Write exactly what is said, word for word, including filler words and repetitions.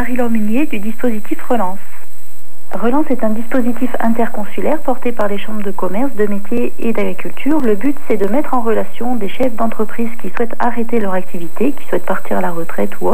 Marie-Laure Munier du dispositif Relance. Relance est un dispositif interconsulaire porté par les chambres de commerce, de métiers et d'agriculture. Le but, c'est de mettre en relation des chefs d'entreprise qui souhaitent arrêter leur activité, qui souhaitent partir à la retraite ou autre,